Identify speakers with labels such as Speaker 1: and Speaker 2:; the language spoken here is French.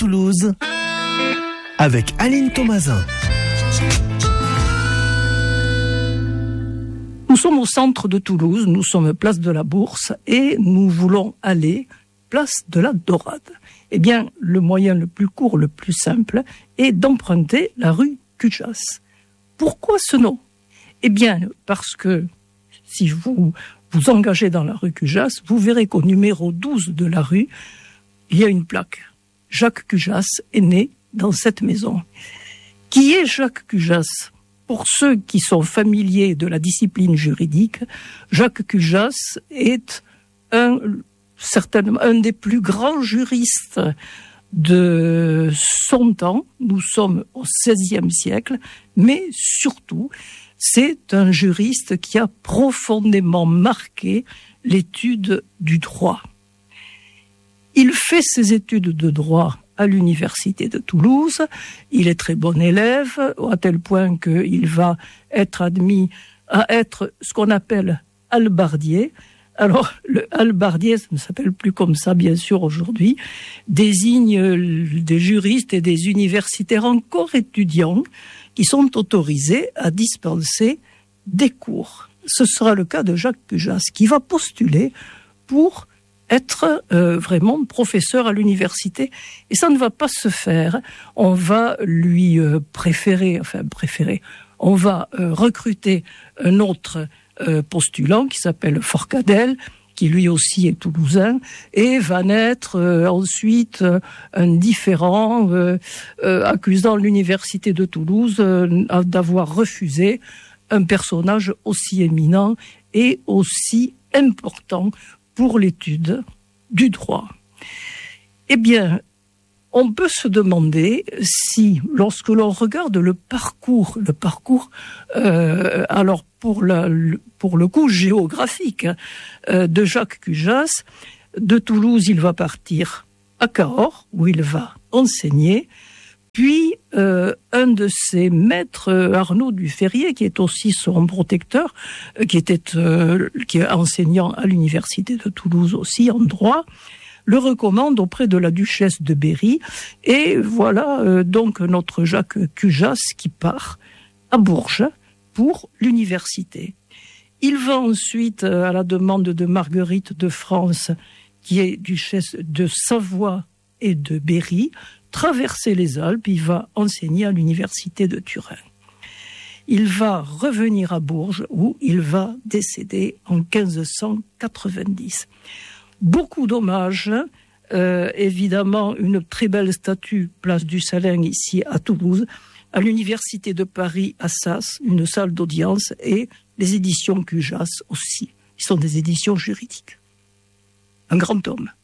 Speaker 1: Toulouse avec Aline Thomasin.
Speaker 2: Nous sommes au centre de Toulouse, nous sommes place de la Bourse et nous voulons aller place de la Dorade. Eh bien, le moyen le plus court, le plus simple est d'emprunter la rue Cujas. Pourquoi ce nom ? Eh bien, parce que si vous vous engagez dans la rue Cujas, vous verrez qu'au numéro 12 de la rue, il y a une plaque. Jacques Cujas est né dans cette maison. Qui est Jacques Cujas ? Pour ceux qui sont familiers de la discipline juridique, Jacques Cujas est certainement un des plus grands juristes de son temps. Nous sommes au XVIe siècle, mais surtout, c'est un juriste qui a profondément marqué l'étude du droit. Il fait ses études de droit à l'université de Toulouse. Il est très bon élève, à tel point qu'il va être admis à être ce qu'on appelle hallebardier. Alors, le hallebardier, ça ne s'appelle plus comme ça, bien sûr, aujourd'hui, désigne des juristes et des universitaires encore étudiants qui sont autorisés à dispenser des cours. Ce sera le cas de Jacques Cujas, qui va postuler pour être vraiment professeur à l'université. Et ça ne va pas se faire. On va lui on va recruter un autre postulant qui s'appelle Forcadell, qui lui aussi est toulousain, et va naître ensuite un différend accusant l'université de Toulouse d'avoir refusé un personnage aussi éminent et aussi important pour l'étude du droit. Eh bien, on peut se demander si, lorsque l'on regarde le parcours, alors pour le coup géographique, de Jacques Cujas, de Toulouse, il va partir à Cahors, où il va enseigner, puis un de ses maîtres, Arnaud Dufferrier, qui est aussi son protecteur, qui est enseignant à l'université de Toulouse aussi en droit, le recommande auprès de la duchesse de Berry. Et voilà donc notre Jacques Cujas qui part à Bourges pour l'université. Il va ensuite, à la demande de Marguerite de France, qui est duchesse de Savoie et de Berry, traverser les Alpes, il va enseigner à l'université de Turin. Il va revenir à Bourges où il va décéder en 1590. Beaucoup d'hommages, évidemment une très belle statue, place du Salin ici à Toulouse, à l'université de Paris, Assas, une salle d'audience et les éditions Cujas aussi. Ils sont des éditions juridiques. Un grand homme.